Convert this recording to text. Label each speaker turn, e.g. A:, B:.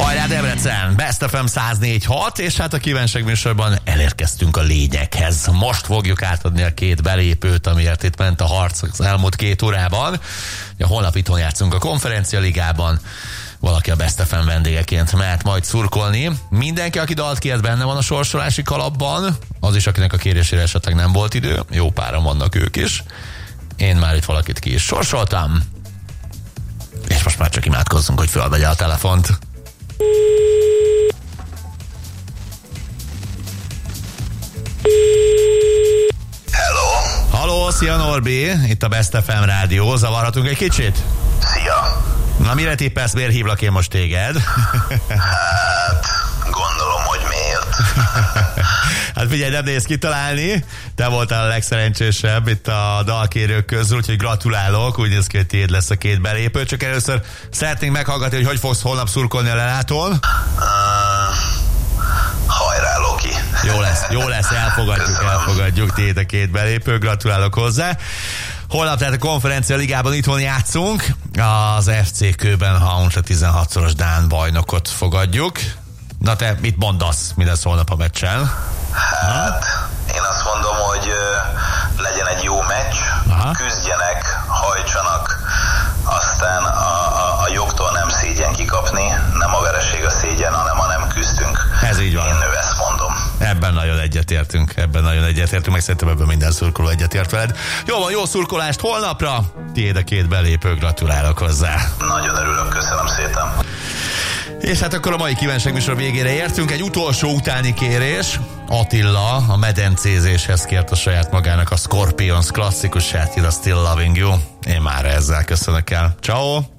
A: Hajrá Debrecen, Best FM 104.6, és hát a kívánság műsorban elérkeztünk a lényeghez. Most fogjuk átadni a két belépőt, amiért itt ment a harc az elmúlt 2 órában. Ja, holnap itthon játszunk a Konferencia Ligában. Valaki a Best FM vendégeként mehet majd szurkolni. Mindenki, aki dalt kért, benne van a sorsolási kalapban. Az is, akinek a kérésére esetleg nem volt idő. Jó páran vannak ők is. Én már itt valakit ki is sorsoltam. És most már csak imádkozzunk, hogy fölvegye a telefont.
B: Hello!
A: Halló, szia Norbi! Itt a Best FM rádió. Zavarhatunk egy kicsit?
B: Szia!
A: Na, mire tippelsz, miért hívlak én most téged?
B: Hát, gondolom, hogy miért.
A: Hát figyelj, nem nehéz kitalálni. Te voltál a legszerencsésebb itt a dalkérők közül, úgyhogy gratulálok. Úgy néz ki, hogy tiéd lesz a 2 belépő. Csak először szeretnénk meghallgatni, hogy fogsz holnap szurkolni a lelátón.
B: Hajrá, Loki!
A: Jó lesz, elfogadjuk. Tiéd a 2 belépő, gratulálok hozzá. Holnap tehát a Konferencia Ligában itthon játszunk. Az FC Köbenhavn 16-szoros dán bajnokot fogadjuk. Na te mit mondasz, mi lesz holnap a meccsen?
B: Hát, én azt mondom, hogy legyen egy jó meccs, küzdjenek, hajtsanak, aztán a jogtól nem szégyen kikapni, nem a vereség a szégyen, hanem a nem küzdünk.
A: Ez így van.
B: Én ezt mondom.
A: Ebben nagyon egyetértünk, meg szerintem ebben minden szurkoló egyetért veled. Jó van, jó szurkolást holnapra, tiéd a 2 belépő, gratulálok hozzá.
B: Nagyon örülök, köszönöm szépen.
A: És hát akkor a mai kívánság műsor végére értünk. Egy utolsó utáni kérés. Attila a medencézéshez kért a saját magának a Scorpions klasszikusát, a Still Loving You. Én már ezzel köszönök el. Ciao.